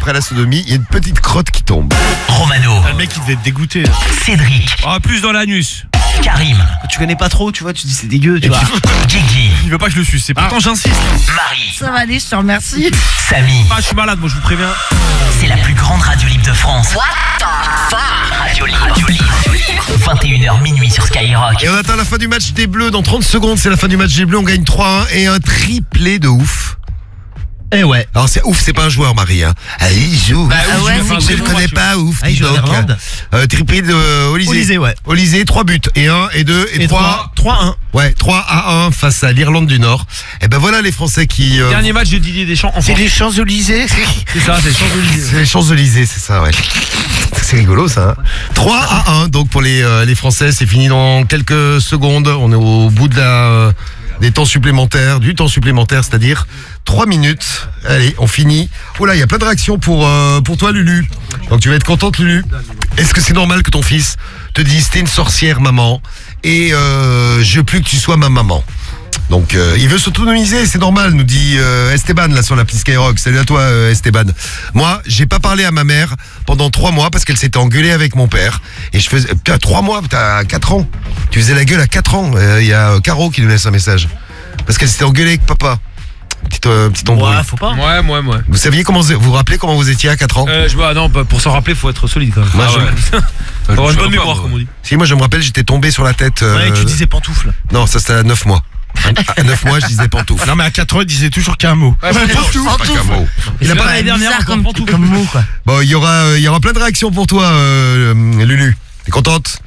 après la sodomie, il y a une petite crotte qui tombe. Romano. Le mec il devait être dégoûté. Cédric. Ah, plus dans l'anus. Karim. Quand tu connais pas trop, tu vois, tu dis c'est dégueu, tu vois. Guigui. Il veut pas que je le suce. Pourtant, j'insiste. Marie. Ça va aller, je te remercie. Samy. Ah, je suis malade, moi, je vous préviens. C'est la plus grande radio libre de France. What the fuck? Radio libre. 21h minuit sur Skyrock. Et on attend la fin du match des Bleus. Dans 30 secondes, c'est la fin du match des Bleus. On gagne 3-1 et un triplé de ouf. Eh ouais. Alors c'est ouf, c'est pas un joueur, Marie. Hein. Ah, il joue. Ah ouais, je le connais pas, ouf. Ah, il joue à l'Irlande. Triplé de Olysée. Olysée, ouais. Olysée, 3 buts. Et 1, et 2, et 3. 3-1. Ouais, 3-1 face à l'Irlande du Nord. Et ben voilà les Français qui... Dernier match de Didier Deschamps en C'est France. les Champs-Élysées. C'est ça, c'est les Champs-Élysées. C'est les Champs-Élysées, c'est ça, ouais. C'est rigolo, ça. Hein. 3-1, donc pour les Français, c'est fini dans quelques secondes. On est au bout de du temps supplémentaire, c'est-à-dire 3 minutes. Allez, on finit. Oh là, il y a plein de réactions pour toi, Lulu. Donc tu vas être contente, Lulu. Est-ce que c'est normal que ton fils te dise t'es une sorcière, maman, et je veux plus que tu sois ma maman? Donc il veut s'autonomiser, c'est normal, nous dit Esteban là sur l'appli Skyrock. Salut à toi Esteban. Moi, j'ai pas parlé à ma mère pendant 3 mois parce qu'elle s'était engueulée avec mon père. Et je faisais... Putain, 3 mois, t'as 4 ans. Tu faisais la gueule à 4 ans. Il y a Caro qui nous laisse un message. Parce qu'elle s'était engueulée avec papa. Petite embrouille. Ouais, faut pas. Ouais. Vous saviez vous vous rappelez comment vous étiez à 4 ans? Non, pour s'en rappeler, faut être solide quand même. Moi, Faut avoir une bonne mémoire, comme on dit. Si, moi je me rappelle, j'étais tombé sur la tête. Ouais, tu disais pantoufle. Non, ça c'était à 9 mois. À 9 mois, je disais pantoufle. Non mais à 4 ans il disait toujours qu'un mot. Pas qu'un mot. Il a pas l'année bizarre dernière comme pantoufle. Comme mot, quoi. Bon, il y aura plein de réactions pour toi, Lulu. T'es contente?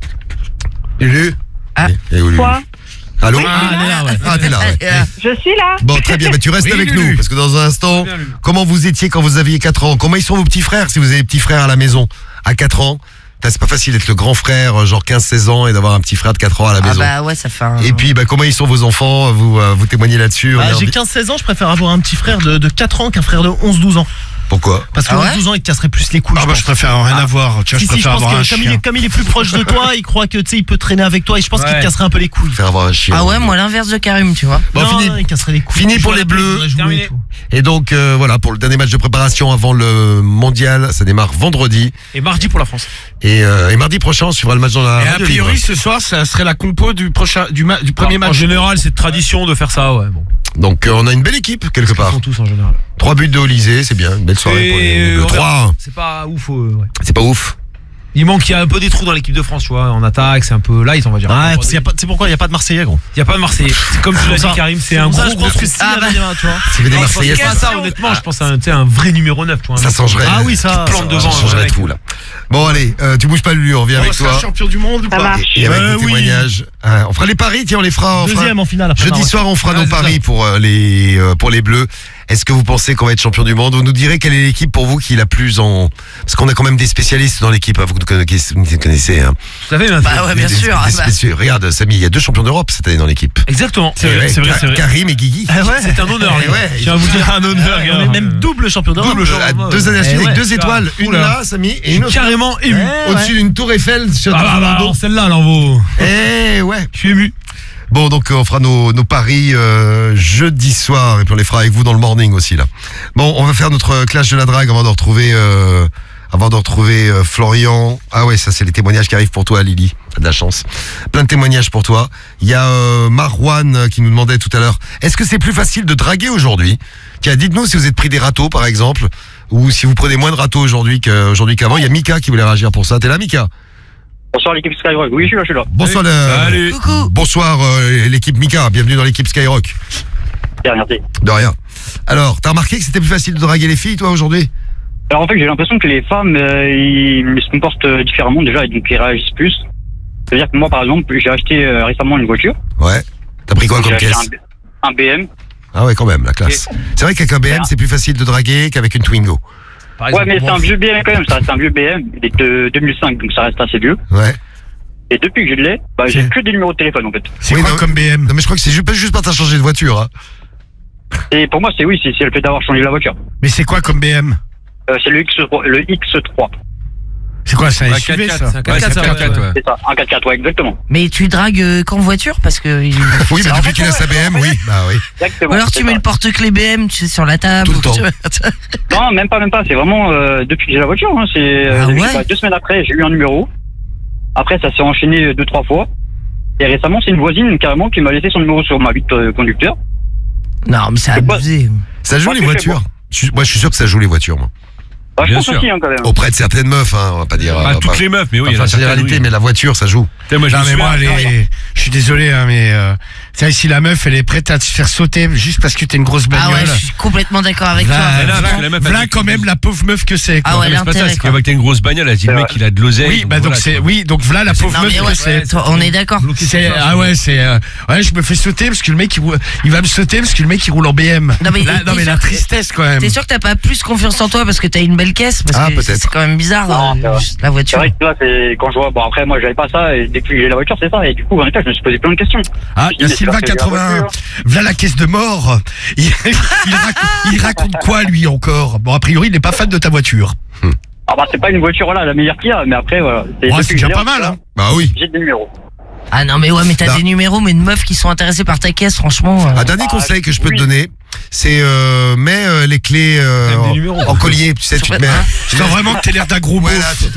Lulu? Ah. Et où, Lulu? Quoi? Allô? Ah, elle est là, ouais. Ah, t'es là, ouais. Je suis là. Bon, très bien, tu restes Oui, avec Lulu. nous, parce que dans un instant, Très bien, Lulu. comment vous étiez quand vous aviez 4 ans? Comment ils sont vos petits frères, si vous avez des petits frères à la maison? À 4 ans, c'est pas facile d'être le grand frère, genre 15-16 ans, et d'avoir un petit frère de 4 ans à la Ah maison. bah ouais, ça fait un... Et puis, comment ils sont vos enfants? Vous témoignez là-dessus? Bah, Regardez. j'ai 15-16 ans, je préfère avoir un petit frère de 4 ans qu'un frère de 11-12 ans. Pourquoi? Parce que Ah ouais 12 ans, il te casserait plus les couilles. Ah bah je préfère rien avoir. Tu vois, Si, je je préfère pense avoir un que chien. comme il est plus proche de toi, il croit que tu sais, il peut traîner avec toi et je pense qu'il te casserait un peu les couilles. Faire avoir un chien. Ah ouais, moi l'inverse de Karim, tu vois. Bon, non, fini. il casserait les couilles. Fini pour Je les vois la Bleus. place, il va jouer Terminé. et tout. Et donc, voilà, pour le dernier match de préparation avant le mondial, ça démarre vendredi. Et mardi pour la France. Et mardi prochain, on suivra le match dans la Et a radio priori libre. ce soir ça serait la compo du premier En match. général, c'est tradition de faire ça, ouais. Bon. Donc, on a une belle équipe, quelque Ils part. font tous en général. 3 buts de Olysée, c'est bien. Une belle soirée pour les Bleus. on verra. 3-1. C'est pas ouf, ouais. C'est pas ouf. Il y a un peu des trous dans l'équipe de France, tu vois. En attaque, c'est un peu light, on va dire. Ouais, parce qu'il y a pas- c'est pourquoi il n'y a pas de Marseillais, gros. Il y a pas de Marseillais. C'est comme tu l'as dit, Karim, c'est un Pour ça, gros je pense que si Ah, il y avait un, tu vois. S'il y avait des Non, je pense Marseillais, pas ça, honnêtement, je pense à un vrai numéro 9, tu vois. ça changerait. Ah oui, ça. plante devant, Ça changerait mec. tout, là. Bon, allez, tu bouges pas, Lulu, on revient On avec sera toi. champion du monde ou Ça pas? marche. Et avec vos oui. témoignages. On fera les paris, tiens, on les fera. Deuxième en finale. après Jeudi Maroc. soir, on fera Ouais, nos c'est paris pour les Bleus. Est-ce que vous pensez qu'on va être champion du monde? Vous nous direz quelle est l'équipe pour vous qui est la plus en... Parce qu'on a quand même des spécialistes dans l'équipe, hein, vous connaissez. Hein. Tout à fait, Bah ouais, bien Des- sûr. des Ah bah. spécialistes. Regarde, Samy, il y a 2 champions d'Europe cette année dans l'équipe. Exactement. Eh ouais, c'est vrai. Karim et Guigui. Ah ouais. C'est un honneur, Eh les gars. ouais, Je tiens à vous dire un honneur, On gars. est même double champion d'Europe. Double champion. À 2 années à suite Eh avec ouais. 2 étoiles. Une Oula. là, Samy, et Je une suis autre carrément ému. au-dessus d'une tour Eiffel sur Ah bah, dos. celle-là, elle en vaut. Eh ouais. Je suis ému. Bon, donc on fera nos paris jeudi soir et puis on les fera avec vous dans le morning aussi là. Bon, on va faire notre clash de la drague avant de retrouver Florian. Ah ouais, ça c'est les témoignages qui arrivent pour toi, Lily. T'as de la chance. Plein de témoignages pour toi. Il y a Marwan qui nous demandait tout à l'heure, est-ce que c'est plus facile de draguer aujourd'hui? Tiens, dites-nous si vous êtes pris des râteaux par exemple, ou si vous prenez moins de râteaux aujourd'hui qu'avant. Il y a Mika qui voulait réagir pour ça. T'es là, Mika? Bonsoir l'équipe Skyrock, oui je suis là. Bonsoir, Salut. Coucou. bonsoir l'équipe Mika. Bienvenue dans l'équipe Skyrock. Bien, merci. De rien. Alors, t'as remarqué que c'était plus facile de draguer les filles, toi, aujourd'hui? Alors en fait j'ai l'impression que les femmes ils se comportent différemment déjà et donc ils réagissent plus. C'est-à-dire que moi par exemple j'ai acheté récemment une voiture. Ouais. T'as pris quoi J'ai comme acheté caisse? un BM. Ah ouais, quand même, la classe. C'est vrai qu'avec un BM, Ouais. c'est plus facile de draguer qu'avec une Twingo. Par Ouais exemple, mais c'est moi, un vieux BM quand même, ça reste un vieux BM. Il est de 2005 donc ça reste assez vieux. Ouais. Et depuis que je l'ai, j'ai que des numéros de téléphone en fait. C'est Oui, quoi non. comme BM? Non, mais je crois que c'est juste pas t'as changé de voiture, hein. Et pour moi c'est le fait d'avoir changé la voiture. Mais c'est quoi comme BM? C'est le X3. C'est quoi, c'est un Un SUV, 4x4, ça? c'est un Ouais, 4x4, c'est un 4x4, ouais. C'est ça, un 4x4, ouais, exactement. Mais tu dragues qu'en voiture parce que. Oui, mais depuis qu'il a sa BM, oui. Bah oui. Exactement. Ou alors tu c'est mets ça. le porte-clés BM, tu sais, sur la table. Tout le ou temps. Non, même pas. C'est vraiment depuis que j'ai la voiture. Hein, c'est Ah ouais. je sais pas, 2 semaines après, j'ai eu un numéro. Après, ça s'est enchaîné 2-3 fois. Et récemment, c'est une voisine carrément qui m'a laissé son numéro sur ma vitre conducteur. Non, mais c'est C'est pas- abusé. Ça joue Moi, les je fais voitures. Moi, je suis sûr que ça joue les voitures, moi. Bah, je Bien pense sûr. aussi, hein, quand même. Auprès de certaines meufs, hein, on va pas dire. Pas toutes les meufs, mais oui, il y en Enfin, a certaines, généralité, oui. mais la voiture, ça joue. Putain, moi, je Non me mais moi, souviens- je suis désolé, hein, mais c'est vrai, si la meuf elle est prête à te faire sauter juste parce que t'es une grosse bagnole. Ah ouais, je suis complètement d'accord avec Voilà, toi. Mais là, parce que la meuf, elle voilà dit- quand même la pauvre meuf que c'est. Ah quoi. ouais, Non, mais c'est pas ça, l'intérêt, c'est quoi. qu'avec une grosse bagnole, elle dit le C'est mec il a de l'oseille. Oui, bah donc voilà, c'est quoi. oui, donc voilà la pauvre Non, meuf mais que ouais, c'est. on est d'accord. C'est ouais, ouais, je me fais sauter parce que le mec il va me sauter parce que le mec il roule en BM. Non, mais Là, t'es non mais la sûr que- tristesse quand même. T'es sûr que t'as pas plus confiance en toi parce que t'as une belle caisse? Parce Ah, que peut-être. c'est quand même bizarre, Non, c'est vrai. juste la C'est voiture. vrai que là, c'est quand je vois. Bon, après, moi, j'avais pas ça. Et dès que j'ai la voiture, c'est ça. Et du coup, en effet, je me suis posé plein de questions. Ah, il y a J'espère Sylvain que j'ai la 81. voiture. Voilà la caisse de mort. Il raconte quoi lui encore? Bon, a priori, il n'est pas fan de ta voiture. Ah bah, c'est pas une voiture là, la meilleure qu'il y a. Mais après, voilà. Ouais, depuis c'est que déjà j'ai pas la mal, hein. voiture, Bah oui. J'ai des numéros. Ah non, mais ouais, mais t'as Non. des numéros, mais de meufs qui sont intéressées par ta caisse, franchement. Un dernier conseil que je peux te donner, c'est mets les clés Même des numéros. en collier. Tu sais, tu te mets. Je sens vraiment que t'as l'air d'un gros Ouais, là, beauf.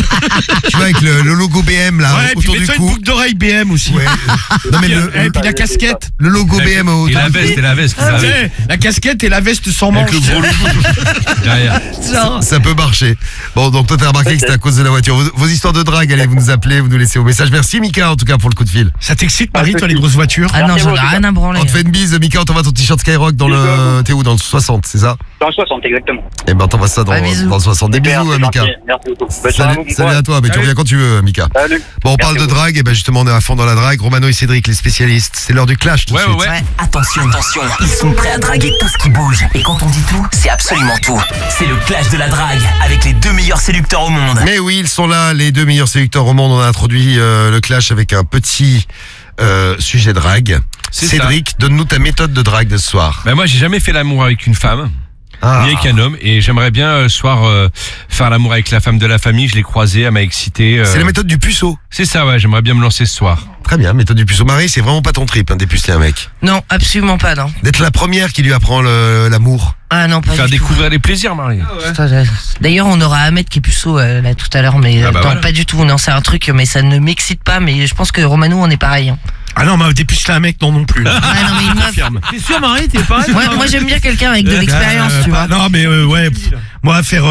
tu vas avec le logo BM là Ouais, puis autour du mets-toi une cou. boucle d'oreille BM aussi. Ouais. Non mais Et puis la casquette. le logo BM Et autour la du veste, et cou. la veste, Tu ça sais, la casquette et la veste sans avec manches. le gros logo derrière. Ça peut marcher. Bon, donc toi t'as remarqué que c'était à cause de la voiture. Vos histoires de drague, allez, vous nous appelez, vous nous laissez au message. Merci Mika en tout cas pour le coup de fil. Ça t'excite, Marie, toi, les grosses voitures? Ah non, Merci j'en ai beaucoup. rien à branler. On te fait une bise, Mika, on t'envoie ton t-shirt Skyrock dans le. T'es où? Dans le 60, c'est ça? Dans le 60, exactement. Eh ben, on t'envoie ça dans, Ouais, bisous. dans le 60. Des bisous, Merci, Mika. gentil. Merci beaucoup. Bonne soirée, bon Salut courage. à toi, mais tu reviens quand tu veux, Mika. Salut. Bon, on parle de Merci drague, et ben justement, on est à fond dans la drague. Romano et Cédric, les spécialistes. C'est l'heure du clash tout de Ouais, suite. ouais, ouais. Attention, ils sont prêts à draguer tout ce qui bouge. Et quand on dit tout, c'est absolument tout. C'est le clash de la drague avec les 2 meilleurs séducteurs au monde. Mais oui, ils sont là, les 2 meilleurs séducteurs au monde. On a introduit le clash avec un petit sujet drague. C'est Cédric, donne-nous ta méthode de drague de ce soir. Bah moi j'ai jamais fait l'amour avec une femme, Ah. ni avec un homme, et j'aimerais bien ce soir faire l'amour avec la femme de la famille. Je l'ai croisée, elle m'a excité. C'est la méthode du puceau. C'est ça, ouais. J'aimerais bien me lancer ce soir. Très bien, méthode du puceau. Marie, c'est vraiment pas ton trip, hein, dépuceler un mec. Non, absolument pas, non. D'être la première qui lui apprend l'amour. Ah non, pas Faire du tout. découvrir les plaisirs, Marie. D'ailleurs, on aura Ahmed qui est puceau là tout à l'heure, mais Ah bah non, voilà. pas du tout. Non, c'est un truc, mais ça ne m'excite pas. Mais je pense que Romano, on est pareil. Hein. Ah non, mais dépuceler un mec, non plus. Ah non, mais une meuf. T'es sûr, Marie, t'es pareil? Moi, j'aime bien quelqu'un avec de l'expérience, tu vois. Non, mais ouais, moi, faire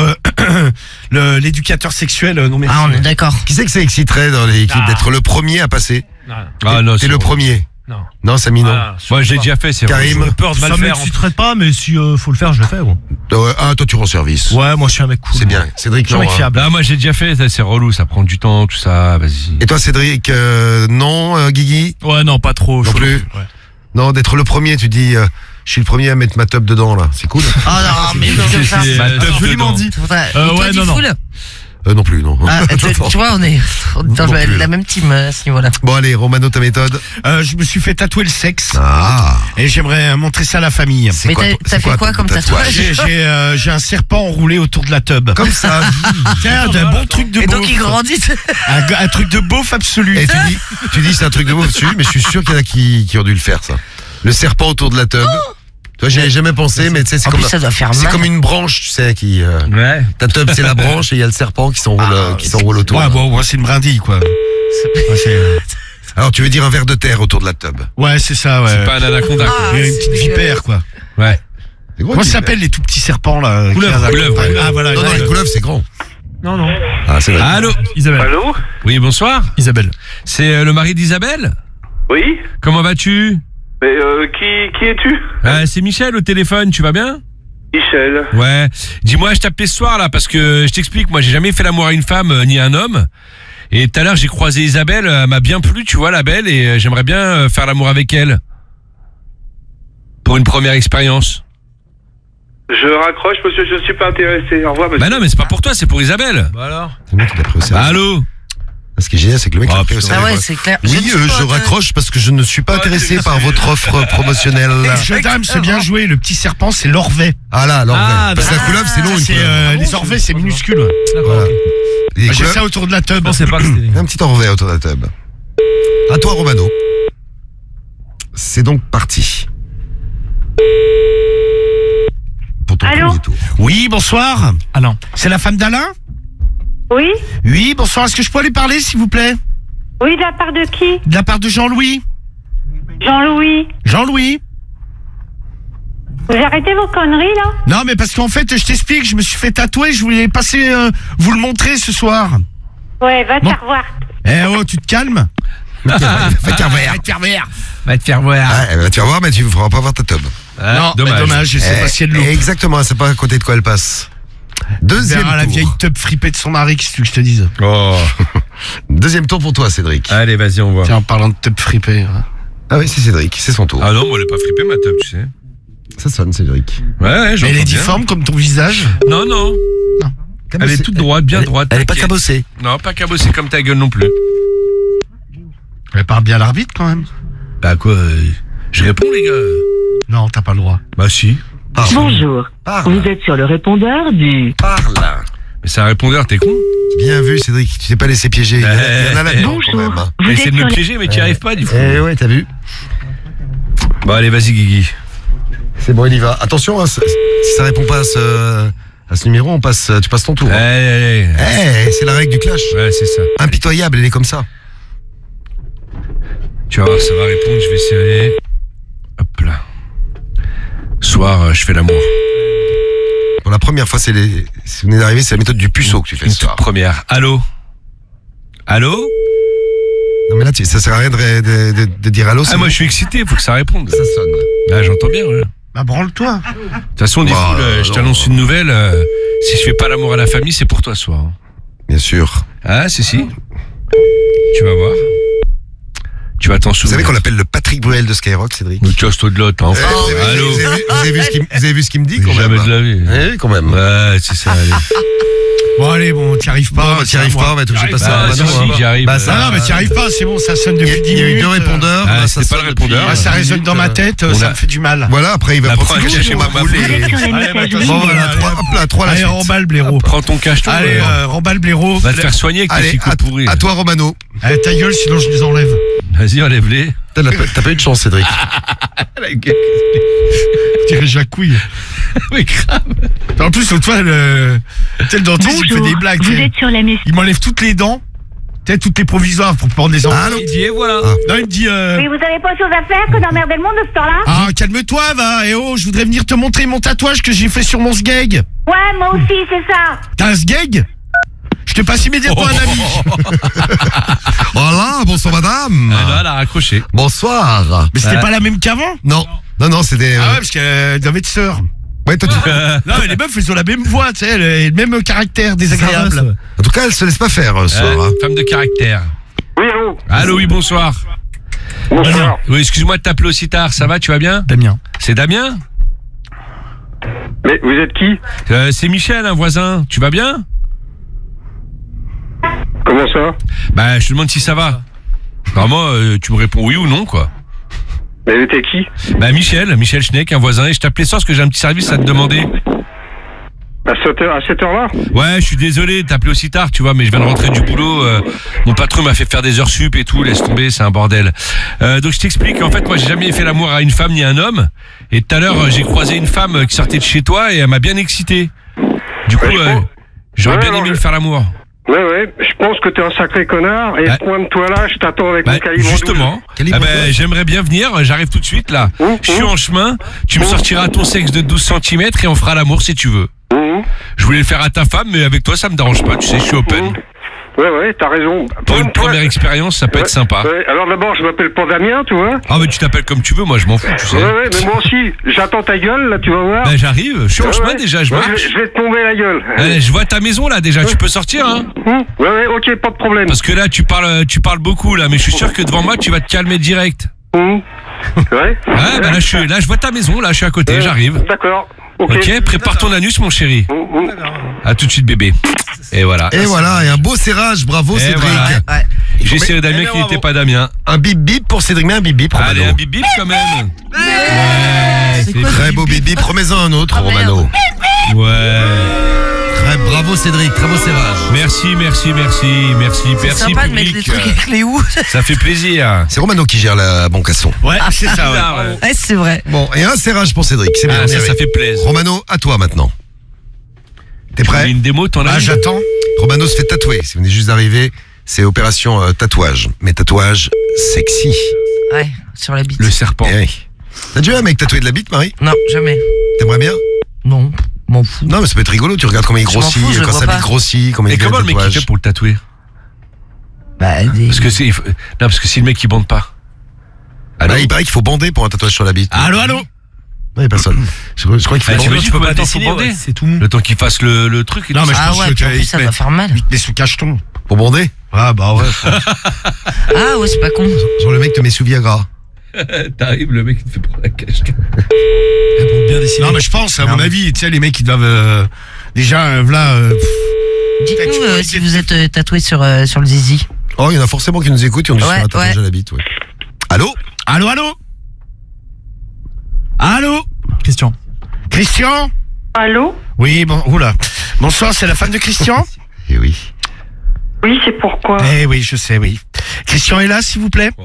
l'éducateur sexuel, non merci. Ah, on est d'accord. Qui c'est que ça exciterait dans l'équipe Ah. d'être le premier à passer? Ah non, T'es le premier. Non. Non, Samy, non. Ah, Moi j'ai déjà fait, c'est Karim. vrai. J'ai peur de mal Ça faire. m'exciterait pas, mais si faut le faire, je le fais, gros. Ah, toi, tu rends service. Ouais, moi, je suis un mec cool. C'est bien. Cédric, Je suis un non. mec hein. fiable. Ah moi j'ai déjà fait, ça, c'est relou, ça prend du temps, tout ça, vas-y. Et toi, Cédric, non, Guigui? Ouais, non, pas trop. Non chaud plus. Ouais. Non, d'être le premier, tu dis, je suis le premier à mettre ma top dedans, là. C'est cool. Oh non, mais non, comme ça. Ma teuf joliment dedans. dit. Et toi, ouais, dis non, non. full. Non plus, non. Ah, tu vois, on est dans Non plus. la même team à ce niveau-là. Bon, allez, Romano, ta méthode. Je me suis fait tatouer le sexe Ah. et j'aimerais montrer ça à la famille. C'est Mais quoi t'as ton- t'as c'est fait quoi ton comme tatouage? J'ai un serpent enroulé autour de la tub. Comme ça. Tiens, un bon truc de Et donc, il beauf. grandit. Un truc de beauf absolu. Et tu dis c'est un truc de beau dessus, mais je suis sûr qu'il y en a qui ont dû le faire, ça. Le serpent autour de la tub. Toi, j'y avais jamais pensé, mais tu sais, c'est En comme, plus, ça doit faire c'est mal. comme une branche, tu sais, qui, Ouais. ta tub, c'est la branche et il y a le serpent qui s'enroule autour. Ouais, bon, c'est une brindille, quoi. Ouais, Alors, tu veux dire un ver de terre autour de la tub. ouais, c'est ça, ouais. C'est pas un anaconda, quoi. Ah, Et une petite c'est vipère, quoi. Ouais. C'est gros, Comment une ça s'appelle les tout petits serpents, là? Couleuvre, couleuvre, ouais. Ah, voilà. Non, non, les couleuvres, c'est grand. Non, non. Ah, c'est vrai. Allô. Isabelle. Allô? Oui, bonsoir. Isabelle. C'est le mari d'Isabelle. Oui? Comment vas-tu? Mais qui es-tu? C'est Michel au téléphone, tu vas bien? Michel. Ouais. Dis-moi, je t'appelais ce soir là parce que je t'explique, moi j'ai jamais fait l'amour à une femme ni à un homme. Et tout à l'heure j'ai croisé Isabelle, elle m'a bien plu, tu vois, la belle, et j'aimerais bien faire l'amour avec elle. Pour une première expérience. Je raccroche, monsieur, je ne suis pas intéressé. Au revoir, monsieur. Bah non, mais c'est pas pour toi, c'est pour Isabelle. Bah alors. C'est le mec qui l'a pris au sérieux. Allô? Ce qui est génial, c'est que le mec a pris au sérieux. Ah ouais, quoi. c'est clair. Oui, ne suis pas je intéressé. raccroche parce que je ne suis pas intéressé par votre offre promotionnelle. Jeu d'âme, c'est bien joué. Le petit serpent, c'est l'orvet. Ah là, l'orvet. Ah, Parce que la couleuvre, c'est long, une C'est couleuvre. les orvets, c'est minuscule. Voilà. Les J'ai couleuvres, ça autour de la tub. Je pensais pas que c'était. un petit orvet autour de la table. À toi, Romano. C'est donc parti. Pour ton Allô premier tour. Oui, bonsoir. Ah non. C'est la femme d'Alain? Oui? Oui, bonsoir. Est-ce que je peux aller parler, s'il vous plaît? Oui, de la part de qui? De la part de Jean-Louis. Jean-Louis. Jean-Louis. Vous arrêtez vos conneries, là? Non, mais parce qu'en fait, je t'explique, je me suis fait tatouer, je voulais passer vous le montrer ce soir. Ouais, va te Bon. faire voir. Eh oh, tu te calmes? Va te faire vert. Va te faire vert. Va te faire voir. Ah, elle va te faire voir, mais tu ne feras pas voir ta tub. Non, mais dommage, je sais pas si elle loupe. Exactement, elle sait pas à côté de quoi elle passe. Deuxième Verra la tour. vieille tub fripée de son mari, qu'est-ce que tu veux que je te dise? Oh. Deuxième tour pour toi, Cédric. Allez, vas-y, on voit. Tiens, en parlant de tub fripée. Ah oui, c'est Cédric, c'est son tour. Ah non, moi, elle est pas flippée, ma tub, tu sais. Ça sonne, Cédric. Ouais, ouais, Mais j'entends elle est bien. difforme comme ton visage. Non, non. Elle est toute droite, bien droite. Elle est pas t'inquiète. cabossée. Non, pas cabossée comme ta gueule non plus. Elle parle bien l'arbitre quand même. Bah quoi, je réponds, les gars. Non, t'as pas le droit. Bah si. Bonjour. Parle. Vous êtes sur le répondeur du... Parle. Mais c'est un répondeur, t'es con. Bien vu, Cédric. Tu t'es pas laissé piéger. Il y en a là-dedans quand même. hein. Vous Essaie êtes de me sur le... piéger, mais tu n'y arrives pas, du coup. Eh ouais, t'as vu. Bon, allez, vas-y, Guigui. C'est bon, il y va. Attention, hein, si ça répond pas à ce numéro, tu passes ton tour. hein. Allez, allez. Eh, c'est la règle du clash. Ouais, c'est ça. Impitoyable, elle est comme ça. Tu vas voir, ça va répondre, je vais serrer. Hop là. Soir, je fais l'amour. Pour la première fois, si vous venez d'arriver, c'est la méthode du puceau que tu fais Une ce soir. toute première. Allô? Allô? Non mais là, ça sert à rien de dire allô. Ah, moi, je suis excité, faut que ça réponde. Ça sonne. Ah, j'entends bien, ouais. Bah branle-toi. De toute façon, dis Bah, je non. t'annonce une nouvelle. Si je fais pas l'amour à la famille, c'est pour toi ce soir. hein. Bien sûr. Ah, si. Tu vas voir. Tu vas t'en Vous souvenir. savez qu'on l'appelle le Patrick Bruel de Skyrock, Cédric. Mais tu as ce de l'autre, hein. Allô? Vous avez vu ce qu'il me dit quand Jamais même. de la vie. Oui, quand même. Ouais, c'est ça, allez. Bon allez, bon, t'y arrives pas. Bon, bah, t'y arrives pas, on va être obligé de passer Bah, à si, Romano, hein. j'y arrive. Bah, ça- Ah non, mais t'y arrives pas, c'est bon, ça sonne depuis 10 Il y a eu minutes. deux répondeurs. Ah, là, ça c'était pas sonne le depuis- répondeur. Ah, ça résonne dans ma tête, On ça a- me fait du mal. Voilà, après il va La prendre preuve, son cacher ma boule boule Vous êtes sur la Allez, messagerie. Bon, voilà, Allez, 3, hop là, 3 à la Allez, suite. remballe blaireau. Prends ton cacheton. Allez, remballe blaireau. Va te faire soigner avec tes Allez, cicots pourris. à toi, Romano. Allez, ta gueule, sinon je les enlève. Vas-y, enlève-les. T'as pas eu de chance, Cédric. Je dirais Jacouille. Mais grave. En plus, l'autre fois, le dentiste, il fait Bonjour. des blagues. Vous tu sais. êtes sur la messagerie. Il m'enlève toutes les dents. Tu sais, toutes les provisoires pour prendre des enfants. Allô? Il dit, et voilà. Non, il me dit... Oui, vous avez pas autre chose à faire que d'emmerder le monde de ce temps-là? Ah, calme-toi, va. Eh oh, je voudrais venir te montrer mon tatouage que j'ai fait sur mon sgeg. Ouais, moi aussi, c'est ça. T'as un sgeg? Je te passe immédiatement un ami. Voilà, bonsoir madame. Ah, là, elle a raccroché. Bonsoir. Mais c'était pas la même qu'avant? Non, c'était... Ah ouais, parce qu'elle doit être sœur. Ouais, toi, Non, mais les meufs, elles ont la même voix, tu sais, le même caractère désagréable. En tout cas, elle se laisse pas faire ce soir. hein. Femme de caractère. Oui, allô? Allô, oui, bonsoir. Bonsoir. Oui, excuse-moi de t'appeler aussi tard, ça va, tu vas bien? Damien. C'est Damien? Mais vous êtes qui? C'est Michel, un voisin. Tu vas bien? Comment ça? Bah, je te demande si ça va. Normalement, tu me réponds oui ou non, quoi. Mais t'es qui? Bah, Michel Schneck, un voisin, et je t'appelais ça parce que j'ai un petit service à te demander. À cette heure-là? Ouais, je suis désolé de t'appeler aussi tard, tu vois, mais je viens de rentrer du boulot. Mon patron m'a fait faire des heures sup et tout, laisse tomber, c'est un bordel. Donc je t'explique, en fait, moi j'ai jamais fait l'amour à une femme ni à un homme. Et tout à l'heure, j'ai croisé une femme qui sortait de chez toi et elle m'a bien excité. Du coup, Ouais, je pense- j'aurais Ouais, bien alors, aimé je- me faire l'amour. Ouais, je pense que t'es un sacré connard, et Bah- pointe-toi là, je t'attends avec Bah, mon calibre 12. justement, Calibre ah bah, 12. j'aimerais bien venir, j'arrive tout de suite là. Je suis en chemin, tu me sortiras ton sexe de 12 cm et on fera l'amour si tu veux. Je voulais le faire à ta femme, mais avec toi ça me dérange pas, tu sais, je suis open. Ouais, t'as raison. Pour une Pointe-toi. première expérience, ça peut être sympa. Ouais, alors d'abord, je m'appelle pas Damien, tu vois. Ah mais tu t'appelles comme tu veux, moi je m'en fous, tu sais. Ouais, mais moi aussi, j'attends ta gueule, là, tu vas voir. Ben j'arrive, je suis en Ouais, chemin ouais. déjà, je Ouais, marche. je vais te tomber la gueule. Je vois ta maison là déjà, tu peux sortir hein. Ouais, ok, pas de problème. Parce que là tu parles beaucoup là, mais je suis sûr que devant moi tu vas te calmer direct. Ouais. Ouais, bah là je vois ta maison, là je suis à côté, j'arrive. D'accord. Ok, prépare ton anus mon chéri. À tout de suite bébé. Et voilà. Et voilà, et un beau serrage, bravo Et Cédric. voilà. Ouais. J'ai serré Damien qui n'était pas Damien. Un bip bip pour Cédric, mais un bip bip, Romano. Allez, un bip bip quand même. Ouais, C'est quoi, Très ce beau bip bip, remets-en un autre, Ah, merde. Romano. Ouais. Très bravo Cédric, très beau serrage. Merci. C'est Merci sympa de mettre les public. trucs avec les houes. Ça fait plaisir. C'est Romano qui gère la banque à son. Ouais, c'est ça, ouais. Ah, ouais. Ouais, c'est vrai. Bon, et un serrage pour Cédric, c'est bien. Ah, ça serré. fait plaisir. Romano, à toi maintenant. T'es Tu prêt? fais une démo, t'en as Ah, une j'attends. Romano se fait tatouer. Si vous venez juste d'arriver, c'est opération tatouage. Mais tatouage sexy. Ouais, sur la bite. Le serpent. Eh oui. T'as déjà vu un mec tatoué de la bite, Marie? Non, jamais. T'aimerais bien? Non, m'en fous. Non, mais ça peut être rigolo. Tu regardes comment il Je m'en grossit, fous, je le quand vois sa pas. bite grossit, comment il Et fait comment le le mec il tatouage. fait pour le tatouer? Bah, des... Parce que c'est, non, parce que si le mec il bande pas. Bah, il paraît qu'il faut bander pour un tatouage sur la bite. Allô Non, il y a personne. Je crois qu'il faut Ah, tu bander. veux, tu peux pas dessiner, ouais. C'est tout mou. Le temps qu'il fasse le truc. Et Non, tout mais ça. je Ah pense ouais, que puis en plus ça va faire mal. Il te met sous cacheton. Pour bander? Ah, bah ouais. Ah ouais, c'est pas con. Genre le mec te met sous Viagra. T'arrives, le mec il te fait prendre la cache. Pour bien dessiner. Non, mais je pense, à mon Merde. avis, tu sais, les mecs, ils doivent déjà, voilà. Dites-nous Tu peux si dire- vous êtes tatoué sur le zizi. Oh, il y en a forcément qui nous écoutent et on dit Ouais, sur un tatouage ouais. à la bite, ouais. Allô? Allô, allô? Allô? Christian. Christian? Allô? Oui, bon, oula. Bonsoir, c'est la femme de Christian? Eh oui. Oui, c'est pourquoi? Eh oui, je sais, oui. Christian est là, s'il vous plaît?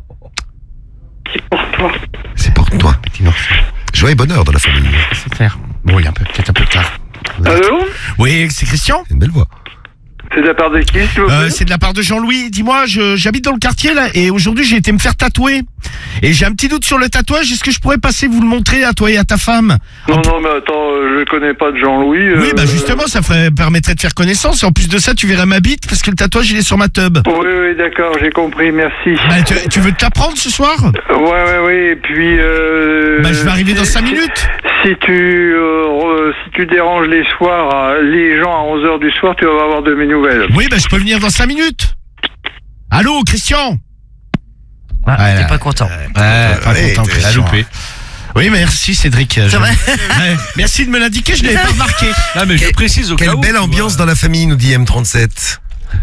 C'est pour toi. C'est pour toi. Joie et bonheur dans la famille. C'est clair. Bon, il y a peut-être un peu tard. Allô? Oui, c'est Christian? C'est une belle voix. C'est de la part de qui, s'il vous plaît? C'est de la part de Jean-Louis. Dis-moi, j'habite dans le quartier là, et aujourd'hui j'ai été me faire tatouer. Et j'ai un petit doute sur le tatouage. Est-ce que je pourrais passer vous le montrer à toi et à ta femme? Non, non, mais attends, je connais pas de Jean-Louis. Oui, bah justement, ça permettrait de faire connaissance. Et en plus de ça, tu verrais ma bite parce que le tatouage il est sur ma tub. Oui, d'accord, j'ai compris, merci. Bah, tu veux te l'apprendre ce soir? Ouais, et puis... Bah, je vais arriver dans 5 minutes. Si tu déranges les soirs, les gens à 11h du soir, tu vas avoir de mes nouvelles. Oui, bah je peux venir dans 5 minutes. Allô, Christian? Ah, Ouais, t'es là. pas content. Pas allez, content, t'es Christian. loupé. Oui, merci Cédric. C'est vrai. Ouais, merci de me l'indiquer, je n'avais pas remarqué. Non, mais je précise au cas Quelle où. belle tu ambiance vois. dans la famille, nous dit M37.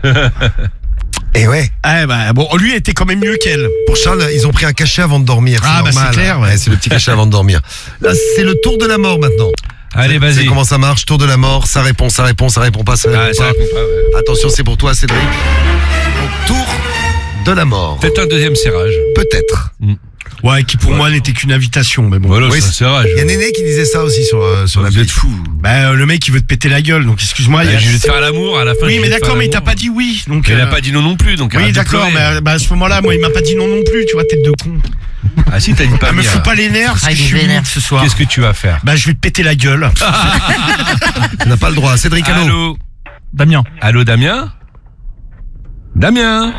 Et ouais. Ah bah bon, lui était quand même mieux qu'elle. Pour Charles, ils ont pris un cachet avant de dormir. Ah, bah, normal. c'est clair, ouais. C'est le petit cachet avant de dormir. Là, c'est le tour de la mort maintenant. Allez, Vous savez vas-y. comment ça marche? Tour de la mort, ça répond pas, ça répond Ah, pas. ça répond pas, ouais. Attention, c'est pour toi, Cédric. Donc, tour de la mort. Peut-être un deuxième serrage. Peut-être. Ouais, qui pour moi n'était qu'une invitation, mais bon. Voilà, Oui, c'est un serrage. Il y a Néné qui disait ça aussi sur la Vous êtes bite. fous. Bah le mec il veut te péter la gueule, donc excuse-moi. il y a- Je vais te faire l'amour à la fin. Oui, je mais vais te d'accord, faire mais il t'a l'amour. pas dit oui, donc. Il a pas dit non non plus, donc Oui, arrête de d'accord, pleurer. mais bah, à ce moment-là, moi il m'a pas dit non non plus, tu vois, tête de con. Ah si, t'as dit pas Ah, me venir. fous pas les nerfs, parce Ah, que il je est suis vénère. venu ce soir. Qu'est-ce que tu vas faire? Bah je vais te péter la gueule. Tu n'as pas le droit. Cédric, allô? Allô? Damien. Allô, Damien? Damien?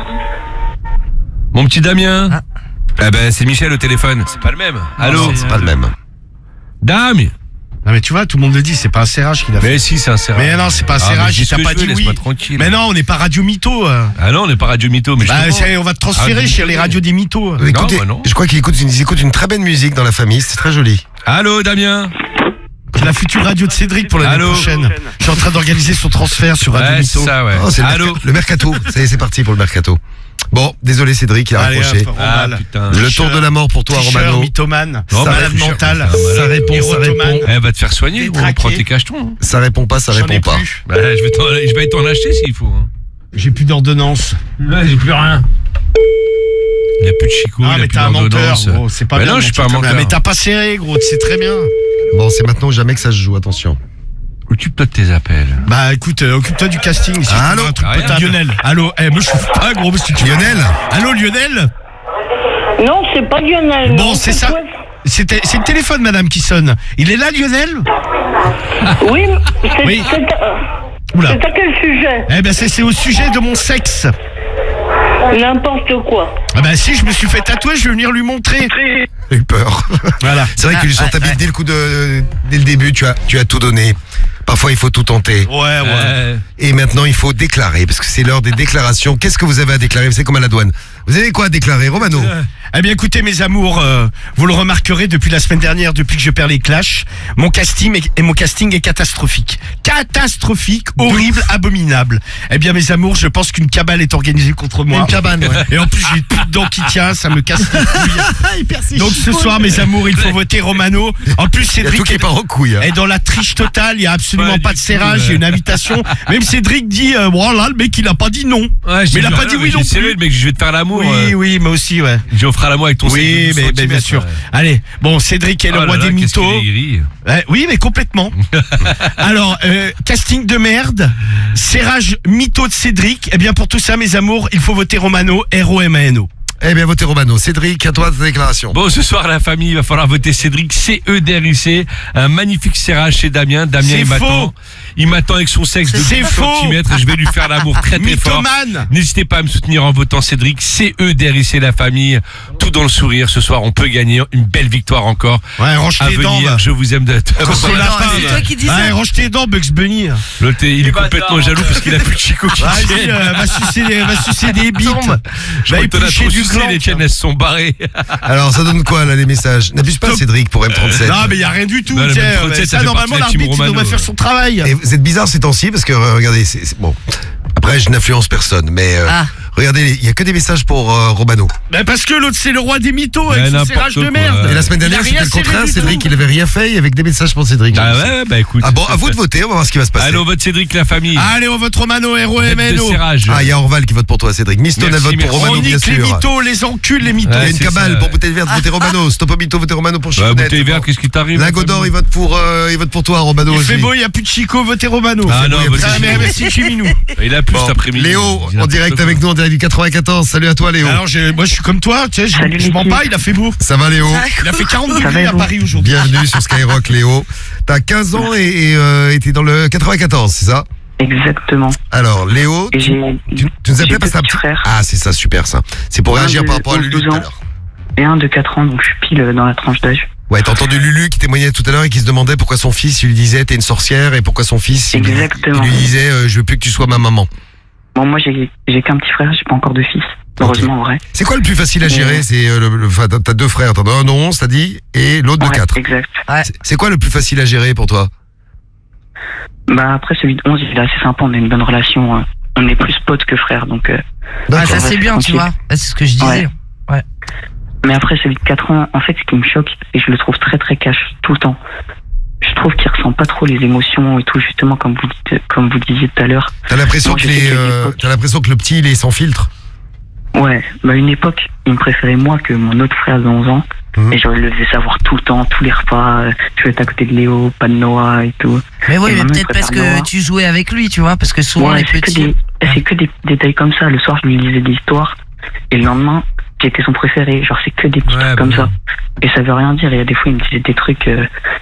Mon petit Damien? Ah. Eh ben, c'est Michel au téléphone. C'est pas le même. Allô? Non, c'est pas le même. Dame? Non mais tu vois, tout le monde le dit, c'est pas un serrage qu'il a fait. Mais si, c'est un serrage. Mais non, c'est pas un Ah, mais serrage, dis il ce t'a que pas je veux, dit oui. laisse-moi tranquille. Mais non, on n'est pas Radio Mytho. Ah non, on n'est pas Radio Mytho, mais Bah, justement. on va te transférer Radio chez les Mytho. radios des mythos. Écoutez, bah non. je crois qu'ils écoutent une très belle musique dans la famille. C'est très joli. Allô, Damien? C'est la future radio de Cédric pour l'année Allô. prochaine. Je suis en train d'organiser son transfert sur Radio Ouais, c'est Mytho. ça, ouais. Oh, c'est Allô? le mercato. Ça y est, c'est parti pour le mercato. Bon, désolé Cédric, il a Allez, raccroché. hop, Ah, Romal. putain. Le tour de la mort pour toi, Tricheur, Romano. mythomane, Non, bah, malade tricheur, mental, putain, Ça répond, ça érotomane. répond. Elle va te faire soigner, gros. Détraqué. Prends tes cachetons. Ça répond pas, ça J'en ai répond pas. plus. Bah, je vais t'en acheter s'il faut. hein. J'ai plus d'ordonnance. Ouais, j'ai plus rien. Il n'y a plus de chicot, Ah il y a mais plus t'es un menteur, d'ordonnance. gros, c'est pas Mais bien. non, mon je suis truc pas un comme ça. menteur. Mais t'as pas serré, gros, tu sais très bien. Bon, c'est maintenant ou jamais que ça se joue, attention. Occupe-toi de tes appels. Bah écoute, occupe-toi du casting. Si Allô. un truc Rien. potable. Lionel. Allô, me chauffe pas, gros, parce que tu Lionel. Allô, Lionel. Non, c'est pas Lionel. Bon, non, c'est ça. toi. C'est le téléphone, madame, qui sonne. Il est là, Lionel? Oui, Oui. c'est Oula. à quel sujet? Eh ben, c'est au sujet de mon sexe. N'importe quoi. Ah bah si, je me suis fait tatouer, je vais venir lui montrer. J'ai eu peur. Voilà. C'est vrai que sur ta bite, dès le début, tu as tout donné. Parfois, il faut tout tenter. Ouais. Et maintenant, il faut déclarer, parce que c'est l'heure des déclarations. Qu'est-ce que vous avez à déclarer? Vous savez, comme à la douane. Vous avez quoi à déclarer, Romano? Eh bien, écoutez, mes amours, vous le remarquerez depuis la semaine dernière, depuis que je perds les clashs, mon casting est catastrophique. Catastrophique, horrible, abominable. Eh bien, mes amours, je pense qu'une cabale est organisée contre moi. Une cabane, ouais. Et en plus, j'ai plus de dents qui tient, ça me casse les couilles. Donc ce soir, mes amours, il faut voter Romano. En plus, Il y a tout Cédric qui part en couille. est dans la triche totale, il y a absolument pas de serrage, il y a une invitation. Même Cédric dit, voilà, le mec, il a pas dit non. Ouais, Mais il a pas dit oui non C'est plus. le mec, je vais te faire l'amour. Oui, moi aussi, ouais. Je vais offrir l'amour avec ton Oui, mais bien sûr. Allez, bon, Cédric est le roi des mythos. Oui, mais complètement. Alors, casting de merde, serrage mytho de Cédric. Eh bien, pour tout ça, mes amours, il faut voter Romano, R-O-M-A-N-O. Eh bien, votez Romano. Cédric, à toi ta déclaration. Bon, ce soir, la famille, il va falloir voter Cédric, C-E-D-R-I-C. Un magnifique serrage chez Damien. Damien, C'est il m'attend. faux. Il m'attend avec son sexe de C'est 10 faux. cm et je vais lui faire l'amour très très fort. Mythomane. N'hésitez pas à me soutenir en votant Cédric, C-E-D-R-I-C, la famille. Tout dans le sourire. Ce soir, on peut gagner une belle victoire encore. Ouais, range À tes dents, venir, va. je vous aime de C'est la fin, c'est toi qui dis ça. Ouais, range tes dents, Bugs Bunny. L'autre, il est complètement jaloux parce qu'il a plus de Chico qui Vas-y, tienne. va sucer des bites. Je crois que t'en as trop sucé, les tiennes, elles se sont barrées. Alors, ça donne quoi, là, les messages? N'abuse pas, Cédric, pour M37. Non, mais il y a rien du tout. Non, le tiens, M37, ça ça, fait normalement, partie de la team l'arbitre, il devrait Romano. faire son travail. Et vous êtes bizarre ces temps-ci, parce que, regardez, bon. Après, je n'influence personne, mais regardez, il y a que des messages pour Romano. Ben parce que l'autre, c'est le roi des mythos Ouais, avec son n'importe serrage de quoi. merde. Et la semaine Il a dernière, rien c'était le serré contraire. du Cédric, tout. il avait rien fait avec des messages pour Cédric. Ah ouais, bah écoute. Ah bon, à vous de voter, on va voir ce qui va se passer. Allez, on vote Cédric, la famille. Allez, on vote Romano, Tête de R-O-M-N-O. serrage. Ah, il y a Orval qui vote pour toi, Cédric. Miston, elle Merci, vote pour merci. On Romano, bien nique les sûr. mythos, les enculs, les mythos. Il y a Ouais, une c'est cabale ça. pour bouteille verte, votez Romano. Stop au mytho, votez Romano pour Bah, Chicounette. bouteille verte, qu'est-ce qui t'arrive? Lingot d'or, il vote pour toi, Romano. Il fait aussi. beau, il n'y a plus de Chico, votez Romano. Ah non, beau, il y a votez Ah, mais Chico. merci, Chiminou. Il a plus Bon, cet après-midi. Léo, Il a en direct n'importe avec quoi. nous, en direct du 94. Salut à toi, Léo. Alors, moi, je suis comme toi, tu sais, Salut, je mens l'équipe. pas, il a fait beau. Ça va, Léo? Il a fait 40 Ça va, degrés à vous Paris aujourd'hui. Bienvenue sur Skyrock, Léo. T'as 15 ans et t'es dans le 94, c'est ça? Exactement. Alors, Léo, Et j'ai tu nous appelais parce que t'as un petit petit frère. Ah, c'est ça, super ça. C'est pour Un réagir de par rapport à Lulu 12 tout à ans. l'heure. Et un de 4 ans, donc je suis pile dans la tranche d'âge. Ouais, t'as entendu Lulu qui témoignait tout à l'heure et qui se demandait pourquoi son fils, il lui disait t'es une sorcière et pourquoi son fils, il Exactement. lui disait je veux plus que tu sois ma maman. Bon, moi, j'ai qu'un petit frère, j'ai pas encore de fils. Heureusement, en vrai. C'est quoi le plus facile à gérer? C'est enfin, t'as deux frères, t'en as un de 11, t'as dit, et l'autre de Ouais, 4. exact. C'est quoi le plus facile à gérer pour toi? Bah, après, celui de 11, il est assez sympa, on a une bonne relation. On est plus potes que frères, donc... Ah, D'accord. ça c'est bien, tu tranquille. vois. Ah, c'est ce que je disais. Ouais. Mais après, celui de 4 ans, en fait, ce qui me choque, et je le trouve très très cash tout le temps. Je trouve qu'il ressent pas trop les émotions et tout, justement, comme vous disiez tout à l'heure. T'as l'impression Non, que je sais qu'il y a des époques. t'as l'impression que le petit il est sans filtre. Ouais, bah, à une époque, il me préférait moi que mon autre frère de 11 ans. Mhm. Et je le faisais savoir tout le temps, tous les repas. Je vais être à côté de Léo, pas de Noah et tout. Mais oui, Et mais maintenant, peut-être il parce préfère que Noah. tu jouais avec lui, tu vois, parce que souvent Ouais, les petits. c'est que des détails comme ça. Le soir, je lui lisais des histoires. Et le lendemain, j'étais son préféré. Genre, c'est que des petits Ouais, trucs comme bah. ça. Et ça veut rien dire. Et il y a des fois, il me disait des trucs,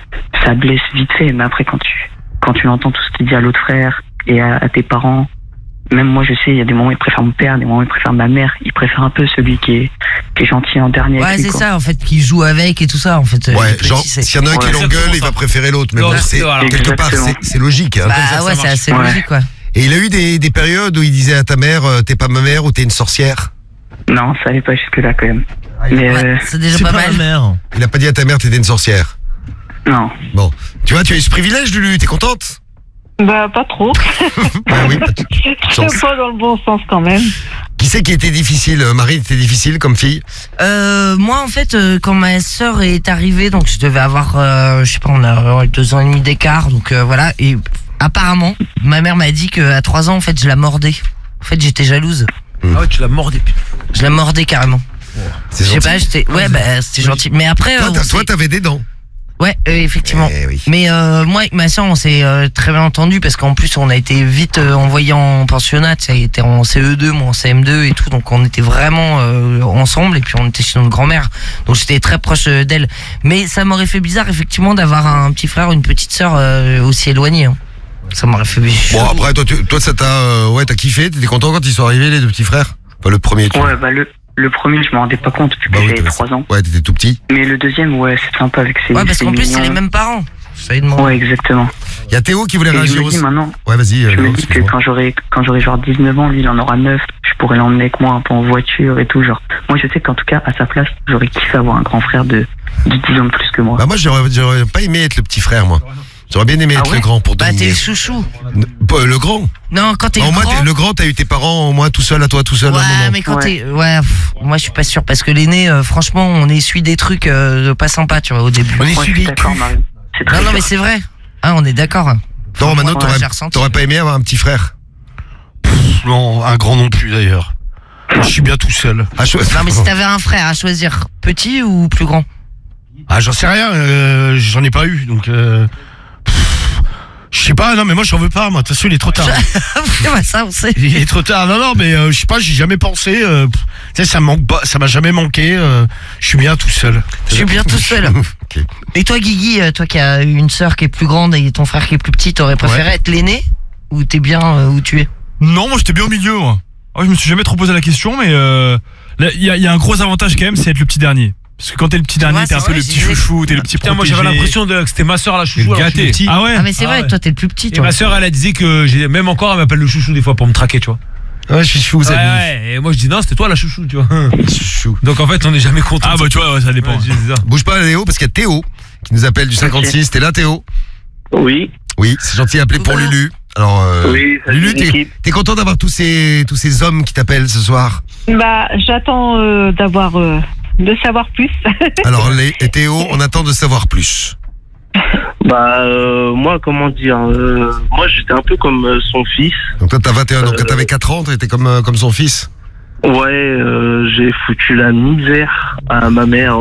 ça blesse vite fait. Mais après, quand tu entends tout ce qu'il dit à l'autre frère et à tes parents, même moi, je sais, il y a des moments où il préfère mon père, des moments où il préfère ma mère. Il préfère un peu celui qui est gentil en dernier. Ouais, avec lui, c'est quoi. ça, en fait, qui joue avec et tout ça, en fait. Ouais, les petits, genre c'est- s'il y en a un qui Ouais, l'engueule, exactement il va ça. préférer l'autre. Mais Non, bon, c'est- c'est voilà. quelque part Exactement. c'est logique. Hein. Bah ouais, c'est assez Ouais. logique, quoi. Et il a eu des périodes où il disait à ta mère t'es pas ma mère ou t'es une sorcière. Non, ça allait pas jusque-là quand même. Mais Ouais, c'est déjà C'est pas pas la mal. mère. Il a pas dit à ta mère t'étais une sorcière. non. Bon, tu vois, tu as eu ce privilège, Lulu, t'es contente? Bah, pas trop. Bah oui. bah, chance. C'est pas dans le bon sens quand même. Qui c'est qui était difficile? Marie était difficile comme fille? Moi, en fait, quand ma sœur est arrivée, donc je devais avoir, je sais pas, on a 2 ans et demi d'écart, donc voilà. Et apparemment, ma mère m'a dit qu'à 3 ans, en fait, je la mordais. En fait, j'étais jalouse. Ah ouais, tu l'as mordé. Je la mordais carrément. C'est Je sais gentil. pas, j'étais, ouais, bah, c'était gentil. Mais après, Toi, t'avais des dents. ouais, effectivement. Eh oui. Mais moi avec ma soeur on s'est très bien entendu parce qu'en plus on a été vite envoyés en pensionnat, ça a été en CE2, moi en CM2 et tout, donc on était vraiment ensemble et puis on était chez notre grand-mère, donc j'étais très proche d'elle. Mais ça m'aurait fait bizarre effectivement d'avoir un petit frère ou une petite sœur aussi éloignée. Hein. Ça m'aurait fait bizarre. Bon, après, toi ça t'a t'as kiffé? T'étais content quand ils sont arrivés, les deux petits frères? Enfin, le premier, tu vois. Ouais, bah le premier, je me rendais pas compte vu que Bah oui, j'avais t'avais- 3 ans. Ouais, t'étais tout petit. Mais le deuxième, ouais, c'est sympa avec ses. Ouais, parce ses qu'en plus c'est mignons. les mêmes parents. Ça aide moins. Ouais, exactement. Il y a Théo qui voulait Et je réagir me dis aussi. maintenant, Ouais, vas-y. je me Léo, dis que excuse-moi. quand j'aurai genre 19 ans, lui il en aura 9, je pourrais l'emmener avec moi un peu en voiture et tout. Genre, moi je sais qu'en tout cas, à sa place, j'aurais kiffé avoir un grand frère de 10 ans de plus que moi. Bah moi j'aurais pas aimé être le petit frère moi. J'aurais bien aimé être le grand pour Bah t'es dominer. le chouchau. Le grand. Non, quand t'es Au le moins grand. le grand, t'as eu tes parents au moins tout seul à toi, tout seul à un Ouais, moment. mais quand t'es. Ouais, moi je suis pas sûr parce que l'aîné, franchement, on essuie des trucs pas sympas, tu vois, au début. On Moi, essuie je suis les d'accord, culs. Marie. C'est très Non, non, dur. mais c'est vrai. Ah, on est d'accord. Non, Mano, Ouais, j'ai ressenti. t'aurais pas aimé avoir un petit frère? Non, un grand non plus d'ailleurs. Je suis bien tout seul. Ah, Non, mais si t'avais un frère à choisir, petit ou plus grand? Ah, j'en sais rien, j'en ai pas eu, donc je sais pas, non mais moi j'en veux pas, moi, de toute façon il est trop tard. Bah, ça, on sait. Il est trop tard, non mais je sais pas, j'ai jamais pensé, tu sais ça me manque pas, ça m'a jamais manqué, je suis bien tout seul. Je suis bien tout seul. Ok. Et toi, Guigui, toi qui as une sœur qui est plus grande et ton frère qui est plus petit, t'aurais préféré être l'aîné ou t'es bien où tu es? Non, moi j'étais bien au milieu, moi. Je me suis jamais trop posé la question, mais il y a un gros avantage quand même, c'est être le petit dernier. Parce que quand t'es le petit dernier, Ouais, t'es un c'est peu vrai, le petit je disais. chouchou, t'es le petit Putain, moi protégé. j'avais l'impression que c'était ma soeur la chouchou, Le alors que je suis gâté. petit. Ah ouais. Ah, mais c'est vrai, ouais. toi t'es le plus petit, Et toi. ma soeur elle a dit que même encore elle m'appelle le chouchou des fois pour me traquer, tu vois. Ouais, je suis chou, ça. Ouais, et moi je dis non, c'était toi la chouchou, tu vois. Chou. Donc en fait, on n'est jamais content. Ah bah tu vois, ouais, ça dépend. Ouais, c'est ça. Bouge pas, Léo, parce qu'il y a Théo qui nous appelle du 56. T'es là, Théo? Oui. Oui, c'est gentil d'appeler pour Coucou. Lulu. Alors, Oui, salut, Lulu, l'équipe. t'es content d'avoir tous ces hommes qui t'appellent ce soir? Bah, j'attends de savoir plus. Alors, et Théo, on attend de savoir plus. Bah, moi, comment dire, moi j'étais un peu comme son fils. Donc toi, t'as 21 ans. Quand t'avais 4 ans, t'étais comme son fils? Ouais, j'ai foutu la misère à ma mère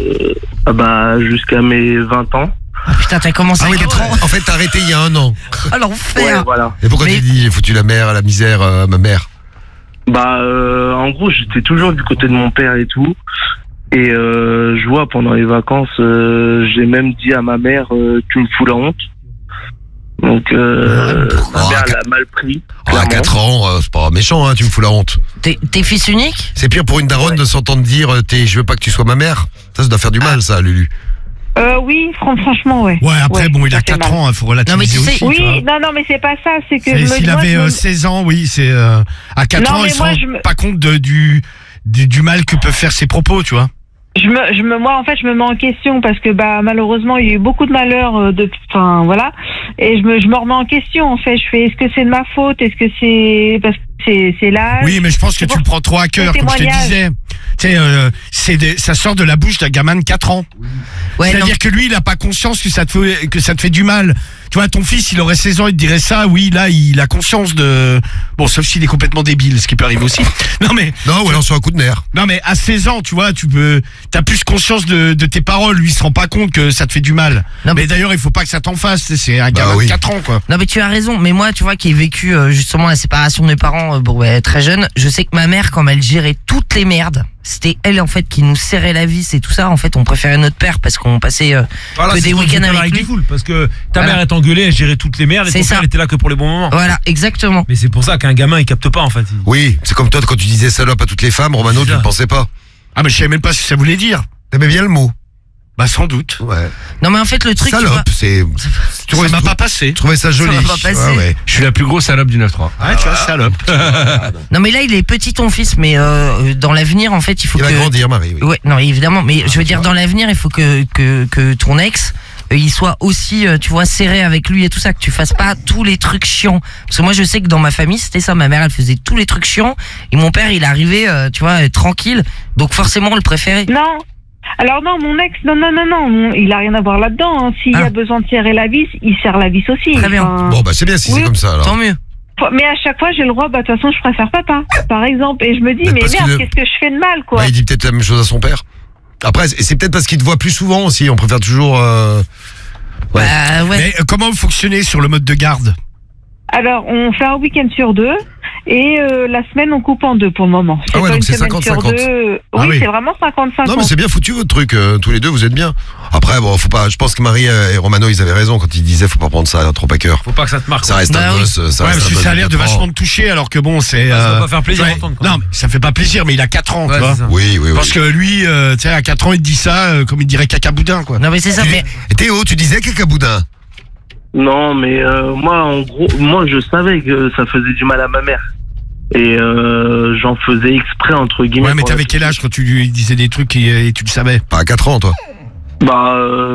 jusqu'à mes 20 ans. Ah putain, t'as commencé Ah à oui, 4 ans. en fait, t'as arrêté il y a 1 an. Ah, l'enfer. Voilà. Et pourquoi Mais- tu dis j'ai foutu la mère à la misère à ma mère? Bah, en gros, j'étais toujours du côté de mon père et tout. Et je vois, pendant les vacances, j'ai même dit à ma mère, tu me fous la honte. Donc, ma mère, elle a mal pris. Oh, à 4 ans, c'est pas méchant, hein, tu me fous la honte. T'es fils unique? C'est pire pour une daronne de s'entendre dire je veux pas que tu sois ma mère. Ça doit faire du mal, ça, Lulu. Oui, franchement, ouais. Ouais, après, Ouais, bon, il ça a fait 4 mal. ans, il faut relativiser Non, mais tu sais- aussi. tu vois. Oui, non, mais c'est pas ça, c'est que S'il moi, avait je me- 16 ans, oui, c'est à 4 Non, ans, mais il se moi, rend je me- pas compte du mal que peuvent faire ses propos, tu vois. moi, en fait, je me mets en question parce que, malheureusement, il y a eu beaucoup de malheurs enfin, voilà. Et je me remets en question, en fait. Je fais, est-ce que c'est de ma faute? Est-ce que c'est, parce que c'est l'âge? Oui, mais je pense que C'est tu le prends trop à cœur, le comme je te témoignage. disais. Tu sais, ça sort de la bouche d'un gamin de 4 ans. Ouais, non. C'est-à-dire que lui, il a pas conscience que ça te fait du mal. Tu vois, ton fils, il aurait 16 ans, il te dirait ça. Oui, là, il a conscience de... Bon, sauf s'il est complètement débile, ce qui peut arriver aussi. Non, mais... Non, ou alors sur un coup de nerf. Non, mais à 16 ans, tu vois, t'as plus conscience de tes paroles. Lui, il se rend pas compte que ça te fait du mal. Non, mais d'ailleurs, il faut pas que ça t'en fasse. C'est un gamin oui. de 4 ans, quoi. Non, mais tu as raison. Mais moi, tu vois, qui ai vécu justement la séparation de mes parents très jeune, je sais que ma mère, quand elle gérait toutes les merdes, c'était elle en fait qui nous serrait la vis et tout ça. En fait, on préférait notre père parce qu'on passait Voilà, que c'est des ton week-ends père avec du lui. foule, parce que ta Voilà. mère elle t'engueulait, elle gérait toutes les merdes et C'est ton ça. père était là que pour les bons moments. Voilà, exactement. Mais c'est pour ça qu'un gamin il capte pas en fait. Oui, c'est comme toi quand tu disais salope à toutes les femmes, Romano, C'est tu ça. ne pensais pas. Ah, mais je savais même pas ce que ça voulait dire. T'aimais bien le mot. Bah, sans doute. Ouais. Non, mais en fait, le truc, tu vois, Salope, c'est. Tu Ça m'a pas passé. tu trouvais ça joli. m'a pas passé. Ouais, ouais. Je suis la plus grosse salope du 9-3. Ouais, tu vois, salope. non, mais là, il est petit ton fils, mais dans l'avenir, en fait, il faut Il que. va grandir, Marie. Oui. Ouais, non, évidemment, mais je veux dire, dans l'avenir, il faut que ton ex, il soit aussi, tu vois, serré avec lui et tout ça, que tu fasses pas tous les trucs chiants. Parce que moi, je sais que dans ma famille, c'était ça. Ma mère, elle faisait tous les trucs chiants, et mon père, il arrivait, tu vois, tranquille. Donc forcément, on le préférait. Non. Alors non, mon ex, non, il a rien à voir là-dedans. Hein. S'il y Ah. a besoin de serrer la vis, il serre la vis aussi. Très bien. Enfin, Bon, bah c'est bien si Oui. c'est comme ça alors. Tant mieux. Mais à chaque fois, j'ai le droit, de toute façon, je préfère papa, par exemple. Et je me dis, Mais mais parce merde, qu'il- qu'est-ce que je fais de mal, quoi. Bah, il dit peut-être la même chose à son père. Après, c'est peut-être parce qu'il te voit plus souvent aussi. On préfère toujours. Ouais. Bah, ouais. Mais comment vous fonctionnez sur le mode de garde? Alors, on fait un week-end sur 2 et la semaine, on coupe en 2 pour le moment. Ah ouais, pas donc une c'est semaine 50-50. sur 2. Ah Oui, oui. c'est vraiment 50-50. Non mais c'est bien foutu votre truc, tous les deux vous êtes bien. Après bon faut pas, je pense que Marie et Romano ils avaient raison quand ils disaient faut pas prendre ça trop à cœur. Faut pas que ça te marque. Ça reste Bah un oui. gosse, ça Ouais, reste parce un que gosse ça a l'air de 4 ans. vachement te toucher, alors que bon, c'est. Ça va pas faire plaisir d'entendre, quoi. Non, mais ça fait pas plaisir, mais il a 4 ans, Ouais, tu vois. c'est ça. Oui oui oui. Parce que lui, tu sais, à 4 ans, il te dit ça comme il dirait cacaboudin, quoi. Non, mais c'est ça. Mais Et Théo, tu disais cacaboudin. Non, mais moi, en gros, moi, je savais que ça faisait du mal à ma mère. Et j'en faisais exprès, entre guillemets. Ouais, mais t'avais quel âge quand tu lui disais des trucs et tu le savais? Pas à 4 ans, toi. Bah,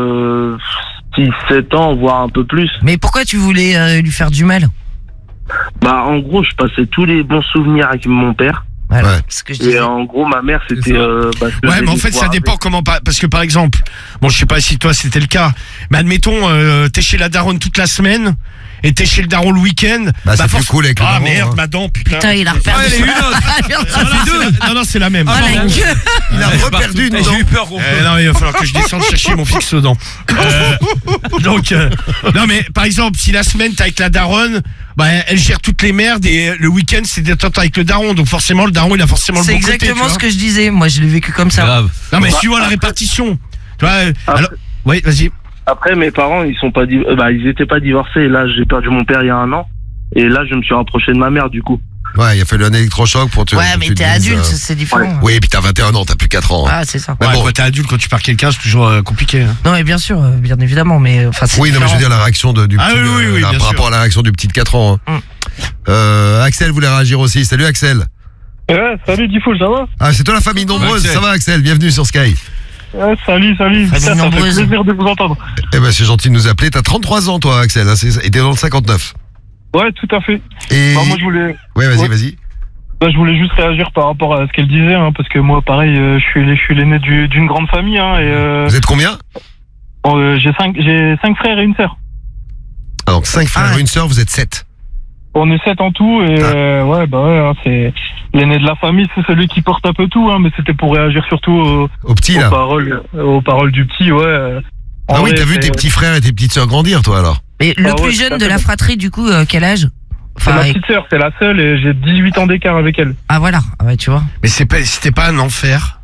6, 7 ans, voire un peu plus. Mais pourquoi tu voulais lui faire du mal? Bah, en gros, je passais tous les bons souvenirs avec mon père. Voilà, ce que je disais. Et en gros, ma mère, c'était... ouais, mais en fait, ça dépend comment... Parce que par exemple, bon, je sais pas si toi c'était le cas, mais admettons, t'es chez la daronne toute la semaine et t'es chez le daron le week-end. Bah, c'est plus cool avec le daron. Ah merde, ma dent, putain. Putain, il a reperdu. Ouais, une autre. Non, c'est la même. Oh, la gueule. Il a reperdu une dent. J'ai eu peur. Non, il va falloir que je descende chercher mon fixe aux dents. Donc, non, mais par exemple, si la semaine t'es avec la daronne, bah, elle gère toutes les merdes et le week-end c'est détente avec le daron. Donc forcément, le daron il a forcément le bon côté. C'est exactement ce que je disais. Moi, je l'ai vécu comme ça. Grave. Non, mais suivant la répartition. Tu vois, alors, oui, vas-y. Après, mes parents, ils sont pas, ils étaient pas divorcés. Là, j'ai perdu mon père il y a 1 an. Et là, je me suis rapproché de ma mère, du coup. Ouais, il a fallu un électrochoc pour te... Ouais, mais t'es adulte, c'est différent. Ouais. Oui, et puis t'as 21 ans, t'as plus 4 ans. Ah, c'est ça. Mais Ouais, bon. quand t'es adulte, quand tu perds quelqu'un, c'est toujours compliqué. Hein. Non, mais bien sûr, bien évidemment, mais enfin, c'est Oui, non, mais je veux dire la réaction du Ah petit, oui, là, bien par sûr. rapport à la réaction du petit de 4 ans. Hein. Axel voulait réagir aussi. Salut Axel. Ouais, salut Diffoul, ça va? Ah, c'est toi la famille nombreuse. Axel. Ça va Axel, bienvenue sur Sky. Ouais, salut. Ça fait plaisir de vous entendre. Eh ben c'est gentil de nous appeler. T'as 33 ans toi Axel, hein, et t'es dans le 59. Ouais, tout à fait. Et... Bah, moi, je voulais... Ouais, vas-y. Bah, je voulais juste réagir par rapport à ce qu'elle disait, hein, parce que moi, pareil, je suis l'aîné d'une grande famille. Hein, et, Vous êtes combien? J'ai 5 frères et une sœur. Ah, donc 5 frères et une sœur, vous êtes 7. On est 7 en tout, et ouais, hein, c'est l'aîné de la famille, c'est celui qui porte un peu tout, hein, mais c'était pour réagir surtout au petit, là. aux paroles du petit, ouais. Ah oui, t'as vu tes petits frères et tes petites sœurs grandir, toi, alors? Et le plus jeune de la fratrie, du coup, quel âge? C'est ma petite sœur, c'est la seule, et j'ai 18 ans d'écart avec elle. Ah voilà, ah ouais, tu vois. Mais c'était pas un enfer.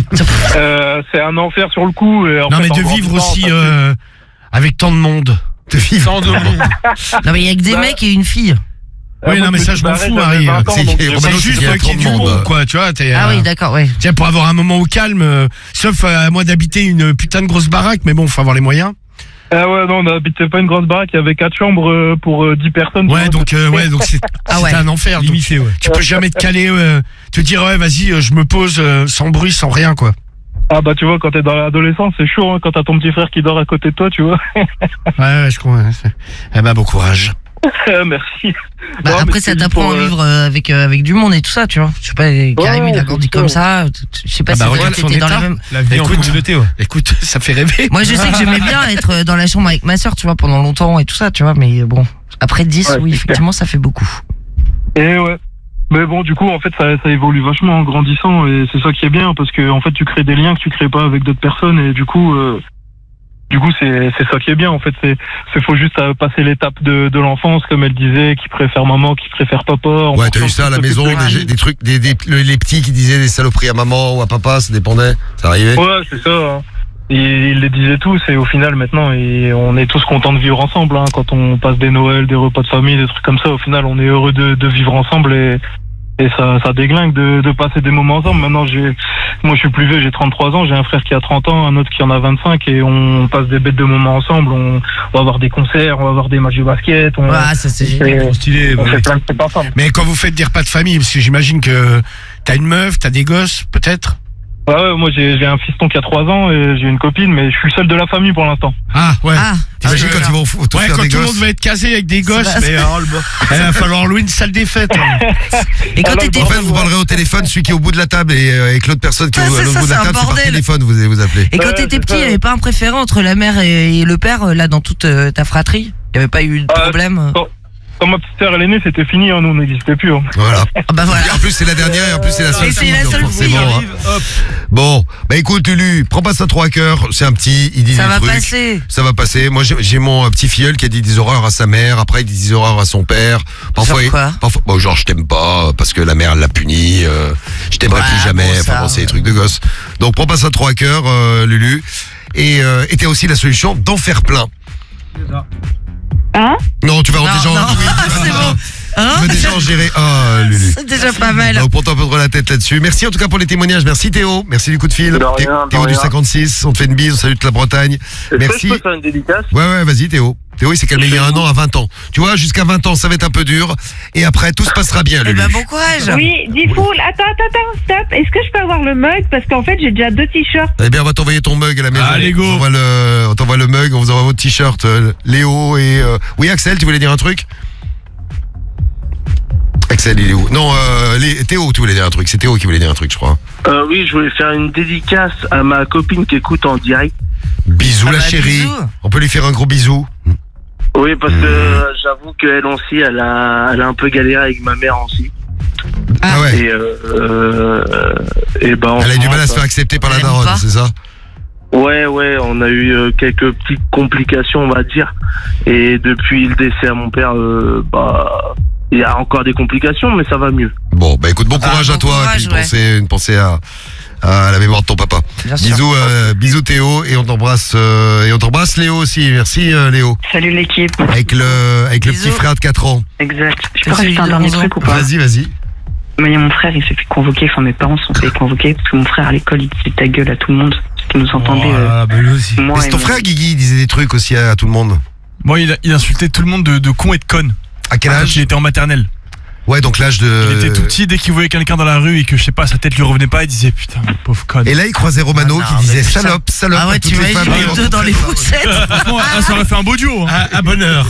C'est un enfer sur le coup. Et en non, fait, mais de vivre aussi avec tant de monde. De vivre tant de monde. Non, mais il y a que des mecs et une fille. Oui, non, mais ça, je m'en fous, Marie. C'est juste qu'il y ait du monde, quoi, tu vois. Ah oui, d'accord, ouais. Tiens, pour avoir un moment au calme, sauf à moi d'habiter une putain de grosse baraque, mais bon, faut avoir les moyens. Ah ouais, non, on n'habitait pas une grosse baraque, il y avait 4 chambres pour 10 personnes. Ouais, donc c'est un enfer. Limité, ouais. Tu peux jamais te caler, te dire, ouais, vas-y, je me pose sans bruit, sans rien, quoi. Ah bah tu vois, quand t'es dans l'adolescence, c'est chaud, hein, quand t'as ton petit frère qui dort à côté de toi, tu vois. Ouais, je crois. Eh ben, bon courage. Merci. Bah, non, après, ça t'apprend à vivre avec du monde et tout ça, tu vois. Je sais pas, Karim, il a grandi comme ça. Je sais pas si t'étais dans la même... La vie en communauté, ouais. Écoute, ça fait rêver. Moi, je sais que j'aimais bien être dans la chambre avec ma sœur, tu vois, pendant longtemps et tout ça, tu vois. Mais bon, après 10, oui, effectivement, ça fait beaucoup. Et ouais. Mais bon, du coup, en fait, ça évolue vachement en grandissant et c'est ça qui est bien parce que en fait, tu crées des liens que tu crées pas avec d'autres personnes et du coup, c'est ça qui est bien. En fait, c'est faut juste passer l'étape de l'enfance, comme elle disait, qui préfère maman, qui préfère papa. Ouais, t'as eu ça à la maison, des trucs, les petits qui disaient des saloperies à maman ou à papa, ça dépendait, ça arrivait. Ouais, c'est ça. Hein. Ils les disaient tous et au final maintenant on est tous contents de vivre ensemble hein. Quand on passe des Noëls, des repas de famille, des trucs comme ça, au final on est heureux de vivre ensemble et ça déglingue de passer des moments ensemble. Maintenant moi je suis plus vieux, j'ai 33 ans, j'ai un frère qui a 30 ans, un autre qui en a 25 et on passe des bêtes de moments ensemble, on va avoir des concerts, on va avoir des matchs de basket, ça c'est génial, stylé, on fait plein de trucs ensemble. Mais quand vous faites des repas de famille, parce que j'imagine que t'as une meuf, t'as des gosses peut-être. Ouais, moi j'ai un fiston qui a 3 ans et j'ai une copine, mais je suis seul de la famille pour l'instant. Ah ouais. T'imagines quand ils vont tous faire quand des tout le gosses. monde va être casé avec des gosses, mais il va falloir louer une salle des fêtes. Et quand t'étais... En fait, vous parlerez au téléphone, celui qui est au bout de la table et l'autre personne qui est au bout de la table, c'est par téléphone, vous allez vous appeler. Et quand t'étais petit, il n'y avait pas un préféré entre la mère et le père, là, dans toute ta fratrie? Il n'y avait pas eu de problème? Quand ma petite sœur elle est née, c'était fini, hein, nous on n'existait plus. Hein. Voilà. Bah voilà. Et en plus c'est la dernière et en plus c'est la seule. Et c'est la seule forcément. Hein. Bon, bah écoute Lulu, prends pas ça trop à cœur, c'est un petit, il dit ça des va trucs. passer. Ça va passer. Moi j'ai mon petit filleul qui a dit des horreurs à sa mère, après il dit des horreurs à son père. Parfois, genre quoi? parfois bon, genre je t'aime pas parce que la mère l'a puni, je t'aimerai plus jamais, enfin bon, c'est des trucs de gosse. Donc prends pas ça trop à cœur Lulu. Et t'as aussi la solution d'en faire plein. Hein? Non, tu vas déjà c'est bon. Hein? tu vas déjà en gérer. Ah, Lulu. C'est déjà pas mal. Donc pour t'en prendre la tête là-dessus. Merci en tout cas pour les témoignages. Merci Théo. Merci du coup de fil. Théo du 56. On te fait une bise. On salue toute la Bretagne. Merci. Je peux faire une dédicace? Ouais, vas-y Théo. Théo, il s'est calmé il y a 1 an à 20 ans. Tu vois, jusqu'à 20 ans, ça va être un peu dur. Et après, tout se passera bien, Lulu. Bon courage. Oui, Diffoul, attends, stop. Est-ce que je peux avoir le mug? Parce qu'en fait, j'ai déjà 2 t-shirts. Eh bien, on va t'envoyer ton mug à la maison. Allez, go. On t'envoie le mug, on vous envoie votre t-shirt, Léo et... Oui, Axel, tu voulais dire un truc? Axel, il est où? Non, Théo, tu voulais dire un truc. C'est Théo qui voulait dire un truc, je crois. Oui, je voulais faire une dédicace à ma copine qui écoute en direct. Bisous, la chérie. Bisous. On peut lui faire un gros bisou. Oui, parce que j'avoue qu'elle aussi, elle a un peu galéré avec ma mère aussi. Ah ouais. Et ben, Elle a eu du mal à se faire accepter par la daronne, c'est ça? Ouais, on a eu quelques petites complications, on va dire. Et depuis le décès à mon père, il y a encore des complications, mais ça va mieux. Bon, bah écoute, bon courage à toi. Courage, et puis une pensée à la mémoire de ton papa. Bisous Théo, et on t'embrasse Léo aussi. Merci Léo. Salut l'équipe. Avec le petit frère de 4 ans. Exact. Je peux rajouter un dernier truc ou pas? Vas-y. Mais mon frère, il s'est fait convoquer, enfin mes parents se sont fait convoquer parce que mon frère à l'école, il disait ta gueule à tout le monde, parce qu'il nous entendait. Lui aussi. Moi Mais c'est ton frère Guigui, il disait des trucs aussi à tout le monde. Moi, il insultait tout le monde de con et de conne. À quel âge? Il était en maternelle. Ouais, donc l'âge de... Il était tout petit, dès qu'il voyait quelqu'un dans la rue et que, je sais pas, sa tête lui revenait pas, il disait putain, pauvre conne. Et là, il croisait Romano qui disait salope. Ah ouais, tu imagines les deux dans les poussettes. Franchement, ça aurait fait un beau duo. À bonne heure.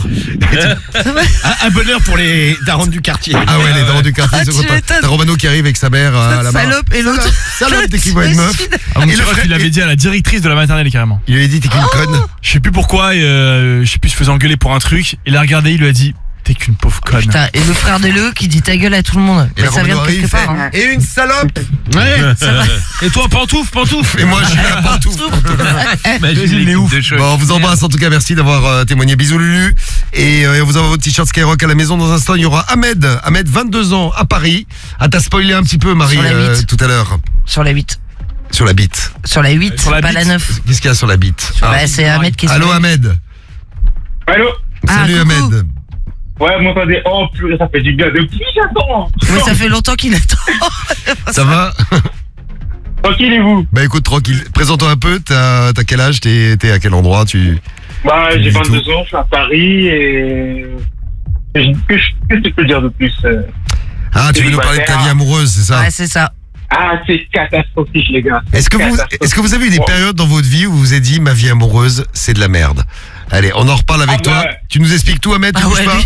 À bonne heure pour les darons du quartier. Ah ouais, les darons du quartier, c'est content. T'as Romano qui arrive avec sa mère à la main. Salope et l'autre. Salope dès qu'il voit une meuf. Ah, mon petit frère, il l'avait dit à la directrice de la maternelle carrément. Il lui a dit t'es qu'une conne. Je sais plus pourquoi, je sais plus, je faisais engueuler pour un truc. Il a regardé, il lui a dit t'es qu'une pauvre conne. Putain, et le frère de Léo qui dit ta gueule à tout le monde. Et ça vient de quelque part. Hein. Et une salope. Ouais. Et toi, pantoufle. Et moi, je suis la pantoufle. Il est ouf. Bon, on vous embrasse en tout cas, merci d'avoir témoigné. Bisous Lulu. Et on vous envoie votre t-shirt Skyrock à la maison. Dans un instant, il y aura Ahmed, 22 ans, à Paris. Ah, t'as spoilé un petit peu, Marie, tout à l'heure. Sur la 8. Sur la bite. Sur la 8, Sur la pas bite. la 9. Qu'est-ce qu'il y a sur la bite? Bah, c'est Ahmed qui est sur Allô la 8. Ahmed. Allô? Salut coucou. Ahmed. Ouais, vous m'entendez? Oh purée, ça fait du bien depuis, j'attends. Mais ça fait longtemps qu'il attend. Ça va? Tranquille et vous? Bah écoute, tranquille. Présente-toi un peu, t'as quel âge? T'es à quel endroit? Bah, j'ai 22 ans, je suis à Paris et... Qu'est-ce que tu peux dire de plus? Ah, tu veux nous parler de ta vie amoureuse, c'est ça? Ouais, c'est ça. Ah, c'est catastrophique, les gars. Est-ce que vous avez eu des périodes dans votre vie où vous vous êtes dit ma vie amoureuse, c'est de la merde? Allez, on en reparle avec toi. Ouais. Tu nous expliques tout, Ahmed, tu bouges pas?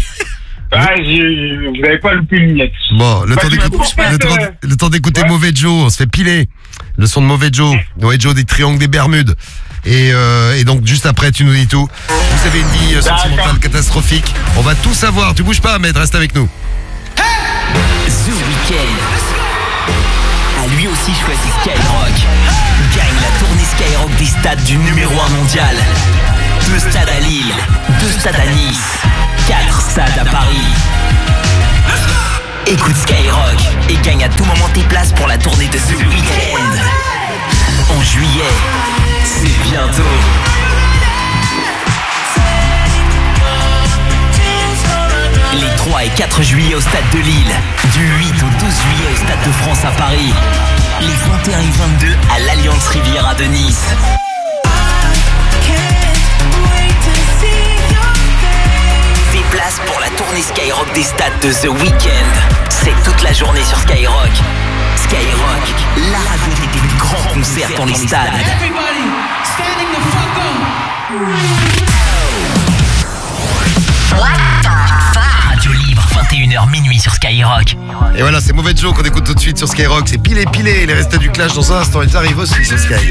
Vous n'avez pas loupé une miette. Bon, le temps d'écouter Mauvais Joe, on se fait piler. Le son de Mauvais Joe des Triangles des Bermudes. Et donc juste après, tu nous dis tout. Vous avez une vie sentimentale catastrophique. On va tout savoir. Tu bouges pas, Ahmed, reste avec nous. The Weeknd a lui aussi choisi Skyrock. Gagne la tournée Skyrock des stades du numéro 1 mondial. 2 stades à Lille, 2 stades à Nice, 4 stades à Paris. Écoute Skyrock et gagne à tout moment tes places pour la tournée de The Weeknd. En juillet, c'est bientôt. Les 3 et 4 juillet au stade de Lille, du 8 au 12 juillet au stade de France à Paris, les 21 et 22 à l'Alliance Riviera de Nice. Des places pour la tournée Skyrock des stades de The Weeknd. C'est toute la journée sur Skyrock. Skyrock, la radio des plus grands concerts dans les stades. Radio libre, 21h minuit sur Skyrock. Et voilà, c'est Mauvais Joe qu'on écoute tout de suite sur Skyrock. C'est pilé. Les restes du clash dans un instant. Ils arrivent aussi sur Sky.